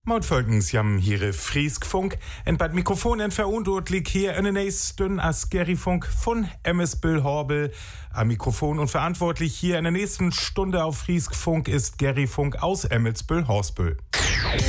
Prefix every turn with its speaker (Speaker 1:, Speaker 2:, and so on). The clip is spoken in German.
Speaker 1: Maut Völkens jam hier Frieskfunk. En bad Mikrofon en verantwortlich hier in den nächsten as Gerryfunk von Emmesbüll Horbel. Am Mikrofon und verantwortlich hier in der nächsten Stunde auf Frieskfunk ist Gerryfunk aus Emmelsbüll Horsbüll.